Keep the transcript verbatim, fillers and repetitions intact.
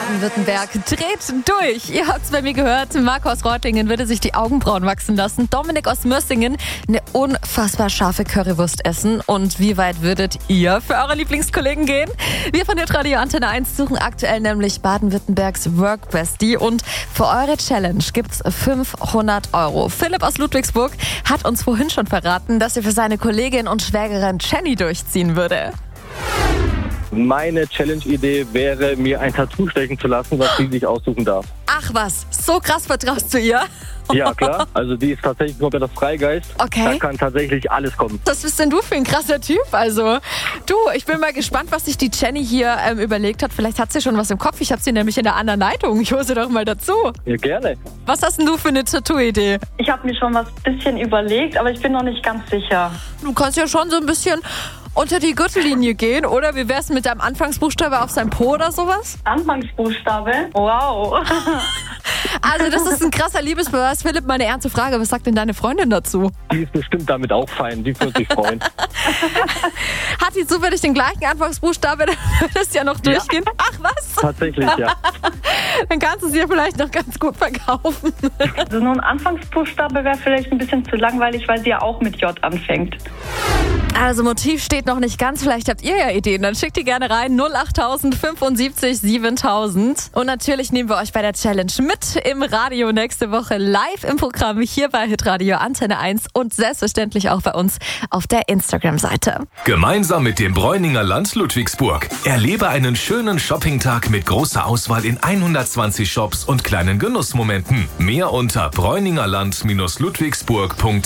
Baden-Württemberg dreht durch. Ihr habt es bei mir gehört, Marco aus Reutlingen würde sich die Augenbrauen wachsen lassen. Dominik aus Mössingen eine unfassbar scharfe Currywurst essen. Und wie weit würdet ihr für eure Lieblingskollegen gehen? Wir von Hitradio Antenne eins suchen aktuell nämlich Baden-Württembergs Workbestie. Und für eure Challenge gibt's fünfhundert Euro. Philipp aus Ludwigsburg hat uns vorhin schon verraten, dass er für seine Kollegin und Schwägerin Jenny durchziehen würde. Meine Challenge-Idee wäre, mir ein Tattoo stechen zu lassen, was sie sich aussuchen darf. Ach was, so krass vertraust du ihr? Ja, klar. Also die ist tatsächlich nur der Freigeist. Okay. Da kann tatsächlich alles kommen. Was bist denn du für ein krasser Typ? Also, du, ich bin mal gespannt, was sich die Jenny hier ähm, überlegt hat. Vielleicht hat sie schon was im Kopf. Ich habe sie nämlich in der anderen Leitung. Ich hole sie doch mal dazu. Ja, gerne. Was hast denn du für eine Tattoo-Idee? Ich habe mir schon was bisschen überlegt, aber ich bin noch nicht ganz sicher. Du kannst ja schon so ein bisschen unter die Gürtellinie gehen, oder? Wie wär's mit deinem Anfangsbuchstabe auf seinem Po oder sowas? Anfangsbuchstabe? Wow. Also das ist ein krasser Liebesbeweis. Philipp, meine ernste Frage, was sagt denn deine Freundin dazu? Die ist bestimmt damit auch fein. Die würde sich freuen. Hat die zufällig den gleichen Anfangsbuchstabe? Dann würde es ja noch durchgehen. Ja. Ach was? Tatsächlich, ja. Dann kannst du sie ja vielleicht noch ganz gut verkaufen. Also nur ein Anfangsbuchstabe wäre vielleicht ein bisschen zu langweilig, weil sie ja auch mit J anfängt. Also Motiv steht noch nicht ganz, vielleicht habt ihr ja Ideen, dann schickt die gerne rein, null acht fünfundsiebzig siebentausend. Und natürlich nehmen wir euch bei der Challenge mit im Radio nächste Woche live im Programm hier bei Hitradio Antenne eins und selbstverständlich auch bei uns auf der Instagram-Seite. Gemeinsam mit dem Bräuninger Land Ludwigsburg. Erlebe einen schönen Shoppingtag mit großer Auswahl in hundertzwanzig Shops und kleinen Genussmomenten. Mehr unter bräuningerland Ludwigsburg punkt